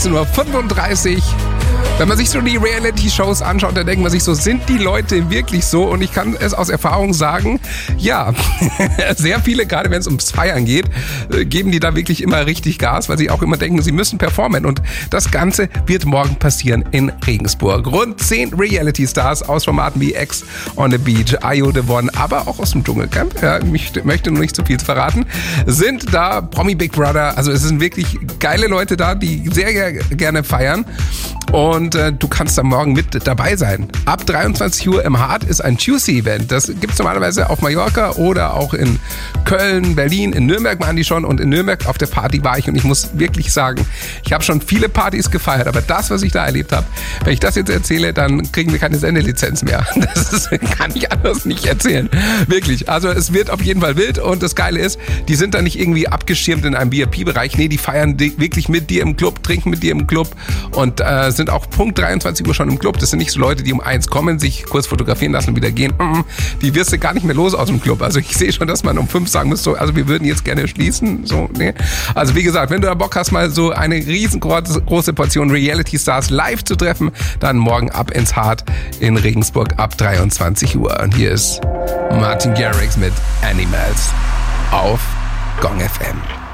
16:35 Uhr. Wenn man sich so die Reality-Shows anschaut, dann denkt man sich so, sind die Leute wirklich so? Und ich kann es aus Erfahrung sagen, ja, sehr viele, gerade wenn es ums Feiern geht, geben die da wirklich immer richtig Gas, weil sie auch immer denken, sie müssen performen. Und das Ganze wird morgen passieren in Regensburg. Rund 10 Reality-Stars aus Formaten wie Ex on the Beach, Ayo the One, aber auch aus dem Dschungelcamp, ja, ich möchte nur nicht zu viel verraten, sind da. Promi Big Brother, also es sind wirklich geile Leute da, die sehr gerne feiern. Und du kannst da morgen mit dabei sein. Ab 23 Uhr im Hart ist ein Juicy-Event. Das gibt es normalerweise auf Mallorca oder auch in Köln, Berlin, in Nürnberg waren die schon. Und in Nürnberg auf der Party war ich. Und ich muss wirklich sagen, ich habe schon viele Partys gefeiert. Aber das, was ich da erlebt habe, wenn ich das jetzt erzähle, dann kriegen wir keine Sendelizenz mehr. Das kann ich anders nicht erzählen. Wirklich. Also es wird auf jeden Fall wild. Und das Geile ist, die sind da nicht irgendwie abgeschirmt in einem VIP-Bereich. Nee, die feiern wirklich mit dir im Club, trinken mit dir im Club und sind auch Punkt 23 Uhr schon im Club. Das sind nicht so Leute, die um 1 kommen, sich kurz fotografieren lassen und wieder gehen. Die wirst du gar nicht mehr los aus dem Club. Also ich sehe schon, dass man um 5 sagen muss, so, also wir würden jetzt gerne schließen. So, nee. Also wie gesagt, wenn du da Bock hast, mal so eine riesengroße Portion Reality Stars live zu treffen, dann morgen ab ins Hart in Regensburg ab 23 Uhr. Und hier ist Martin Garrix mit Animals auf Gong FM.